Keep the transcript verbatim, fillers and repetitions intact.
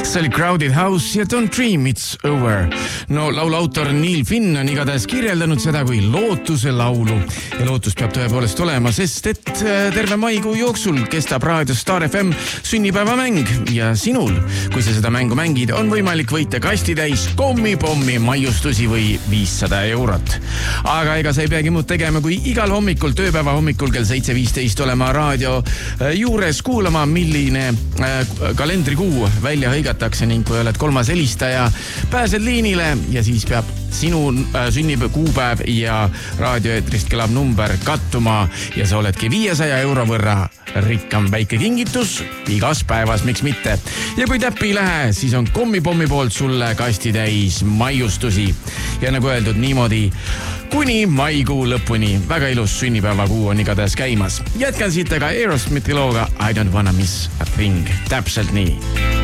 See oli Crowded House ja Don't Dream It's Over. No laulu autor Neil Finn on igatahes kirjeldanud seda kui lootuse laulu. Ja lootus peab tõepoolest olema, sest et terve maikuu jooksul kestab raadios Star F M sünnipäevamäng. Ja sinul, kui sa seda mängu mängid, on võimalik võita kastitäis kommipommi maiustusi või viissada eurot. Aga ega sa ei peagi muud tegema, kui igal hommikul, tööpäeva hommikul kell seitse viisteist olema raadio juures kuulama, milline kalendrikuu välja hõigatakse ning kui oled kolmas helistaja, pääsed liinile ja siis peab sinu sünnib kuupäev ja raadioeetrist kõlab number kattuma ja sa oledki viiesaja euro võrra rikkam väike kingitus igas päevas, miks mitte. Ja kui täppi ei lähe, siis on kommipommi poolt sulle kasti täis maiustusi. Ja nagu öeldud, niimoodi kuni maikuu lõpuni. Väga ilus sünnipäevakuu on igatahes käimas. Jätkan siit aga Aerosmithi looga I don't wanna miss a thing. Täpselt nii.